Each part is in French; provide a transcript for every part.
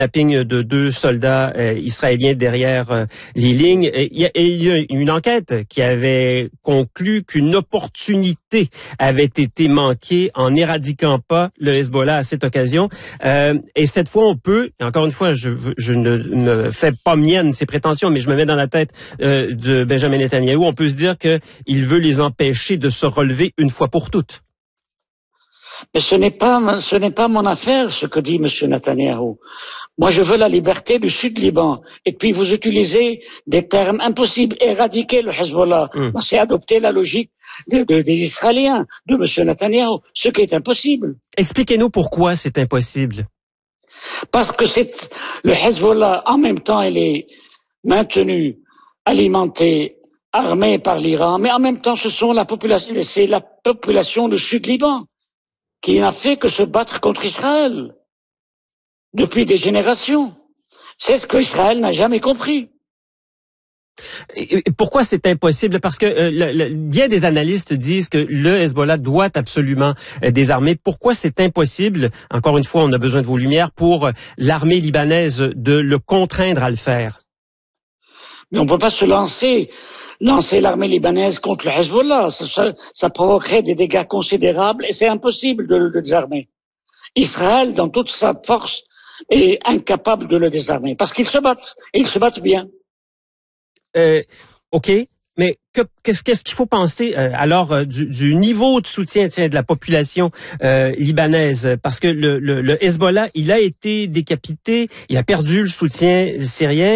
kidnapping de 2 soldats israéliens derrière les lignes. Il y a une enquête qui avait conclu qu'une opportunité avait été manquée en n'éradiquant pas le Hezbollah à cette occasion. Et cette fois, on peut, et encore une fois, je ne me fais pas mienne ces prétentions, mais je me mets dans la tête de Benjamin Netanyahou, on peut se dire qu'il veut les empêcher de se relever une fois pour toutes. Mais ce n'est pas mon affaire, ce que dit M. Netanyahou. Moi, je veux la liberté du Sud-Liban. Et puis, vous utilisez des termes impossibles. Éradiquer le Hezbollah, c'est adopter la logique des Israéliens, de M. Netanyahou, ce qui est impossible. Expliquez-nous pourquoi c'est impossible. Parce que le Hezbollah, en même temps, il est maintenu, alimenté, armé par l'Iran, mais en même temps, c'est la population du Sud-Liban qui n'a fait que se battre contre Israël depuis des générations. C'est ce qu'Israël n'a jamais compris. Et pourquoi c'est impossible? Parce que bien des analystes disent que le Hezbollah doit absolument désarmer. Pourquoi c'est impossible? Encore une fois, on a besoin de vos lumières pour l'armée libanaise de le contraindre à le faire. Mais on ne peut pas se lancer l'armée libanaise contre le Hezbollah. Ça provoquerait des dégâts considérables et c'est impossible de le désarmer. Israël, dans toute sa force, est incapable de le désarmer parce qu'ils se battent. Et ils se battent bien. OK, mais qu'est-ce qu'il faut penser alors du niveau de soutien de la population libanaise? Parce que le Hezbollah, il a été décapité, il a perdu le soutien syrien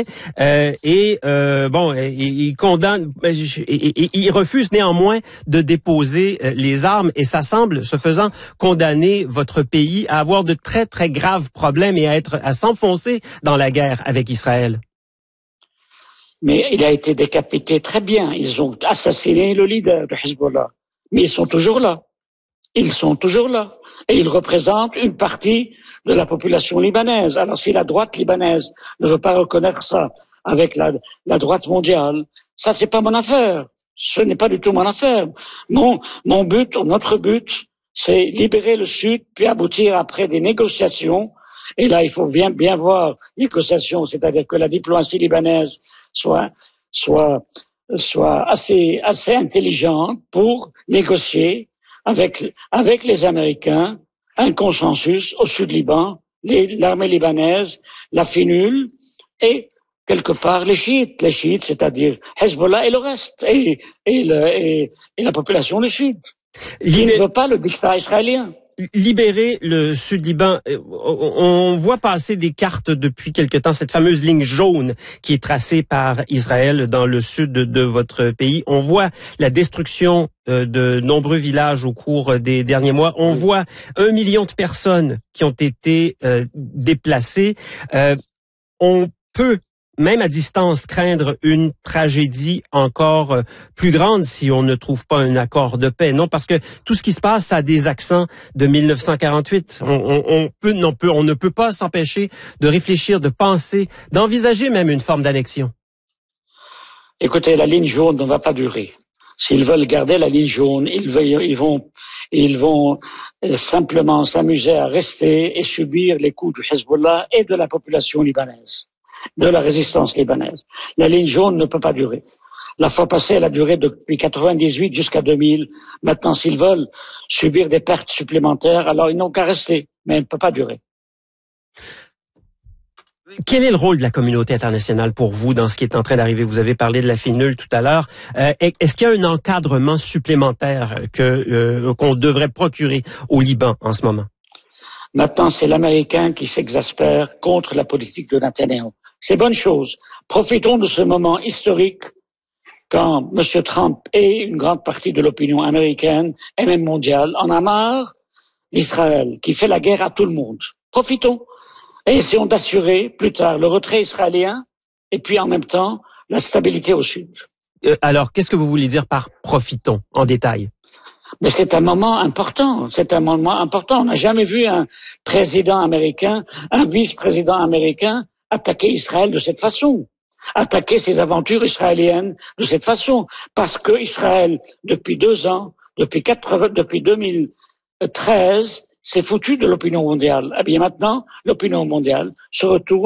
il condamne, il refuse néanmoins de déposer les armes et ça semble, ce faisant, condamner votre pays à avoir de très très graves problèmes et à s'enfoncer dans la guerre avec Israël. Mais il a été décapité très bien. Ils ont assassiné le leader de Hezbollah. Mais ils sont toujours là. Ils sont toujours là. Et ils représentent une partie de la population libanaise. Alors si la droite libanaise ne veut pas reconnaître ça avec la droite mondiale, ça c'est pas mon affaire. Ce n'est pas du tout mon affaire. Notre but, c'est libérer le Sud, puis aboutir après des négociations. Et là, il faut bien voir négociations, c'est-à-dire que la diplomatie libanaise soit assez intelligente pour négocier avec les Américains un consensus au Sud-Liban, l'armée libanaise, la FINUL et quelque part les chiites, c'est-à-dire Hezbollah et le reste, et la population du Sud, qui ne veut pas le dictat israélien. Libérer le Sud-Liban, on voit passer des cartes depuis quelque temps, cette fameuse ligne jaune qui est tracée par Israël dans le sud de votre pays. On voit la destruction de nombreux villages au cours des derniers mois. On voit 1 million de personnes qui ont été déplacées. On peut même à distance, craindre une tragédie encore plus grande si on ne trouve pas un accord de paix. Non, parce que tout ce qui se passe a des accents de 1948. On ne peut pas s'empêcher de réfléchir, de penser, d'envisager même une forme d'annexion. Écoutez, la ligne jaune ne va pas durer. S'ils veulent garder la ligne jaune, ils vont simplement s'amuser à rester et subir les coups du Hezbollah et de la population libanaise, de la résistance libanaise. La ligne jaune ne peut pas durer. La fois passée, elle a duré depuis 98 jusqu'à 2000. Maintenant, s'ils veulent subir des pertes supplémentaires, alors ils n'ont qu'à rester, mais elle ne peut pas durer. Quel est le rôle de la communauté internationale pour vous dans ce qui est en train d'arriver? Vous avez parlé de la FINUL tout à l'heure. Est-ce qu'il y a un encadrement supplémentaire qu'on devrait procurer au Liban en ce moment? Maintenant, c'est l'Américain qui s'exaspère contre la politique de Netanyahou. C'est bonne chose. Profitons de ce moment historique quand M. Trump et une grande partie de l'opinion américaine et même mondiale en a marre d'Israël qui fait la guerre à tout le monde. Profitons et essayons d'assurer plus tard le retrait israélien et puis en même temps la stabilité au Sud. Alors, qu'est-ce que vous voulez dire par profitons en détail? Mais c'est un moment important. C'est un moment important. On n'a jamais vu un président américain, un vice-président américain attaquer Israël de cette façon, attaquer ses aventures israéliennes de cette façon, parce que Israël, depuis 2 ans, depuis 2013, c'est foutu de l'opinion mondiale. Eh bien maintenant, l'opinion mondiale se retourne